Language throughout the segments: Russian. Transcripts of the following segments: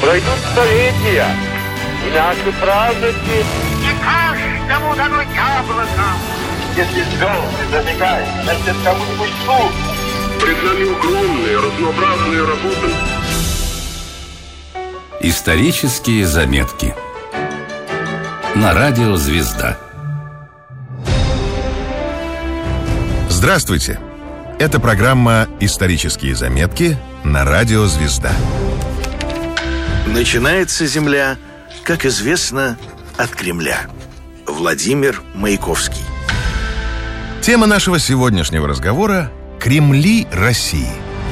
Пройдут столетия, и наши праздники... Не каждому дано яблоко. Если звезды зажигают, значит, кому-нибудь суд. Пред нами огромные, разнообразные работы. Исторические заметки на радио «Звезда». Здравствуйте! Это программа «Исторические заметки» на радио «Звезда». Начинается Земля, как известно, от Кремля. Владимир Маяковский. Тема нашего сегодняшнего разговора – Кремли России.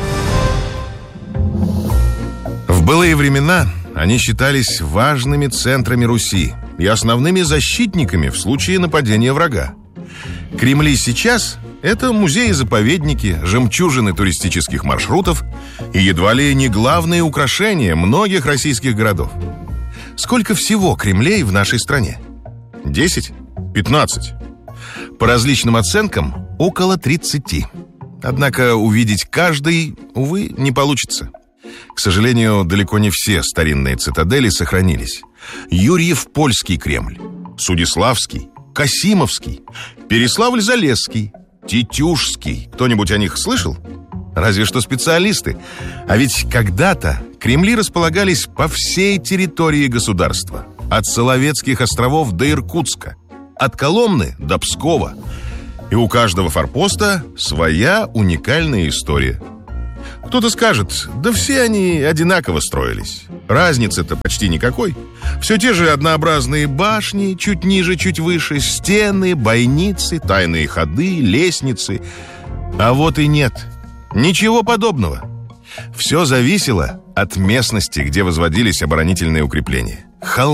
В былые времена они считались важными центрами Руси и основными защитниками в случае нападения врага. Кремли сейчас – это музеи-заповедники, жемчужины туристических маршрутов и едва ли не главные украшения многих российских городов. Сколько всего Кремлей в нашей стране? 10? 15? По различным оценкам, около 30. Однако увидеть каждый, увы, не получится. К сожалению, далеко не все старинные цитадели сохранились. Юрьев-Польский Кремль, Судиславский, Касимовский, Переславль-Залесский, Тетюшский. Кто-нибудь о них слышал? Разве что специалисты. А ведь когда-то Кремли располагались по всей территории государства. От Соловецких островов до Иркутска, от Коломны до Пскова. И у каждого форпоста своя уникальная история. Кто-то скажет, да все они одинаково строились. Разницы-то почти никакой. Все те же однообразные башни, чуть ниже, чуть выше, стены, бойницы, тайные ходы, лестницы. А вот и нет. Ничего подобного. Все зависело от местности, где возводились оборонительные укрепления.